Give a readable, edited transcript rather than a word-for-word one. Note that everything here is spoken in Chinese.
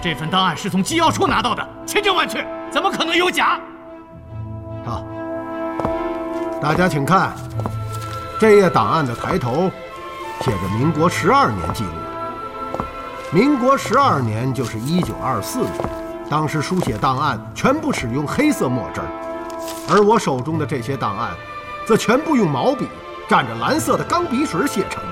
这份档案是从机要处拿到的，千真万确，怎么可能有假？ 好，大家请看，这页档案的抬头写着民国12年记录。民国12年就是1924年，当时书写档案全部使用黑色墨汁儿，而我手中的这些档案，则全部用毛笔蘸着蓝色的钢笔水写成的。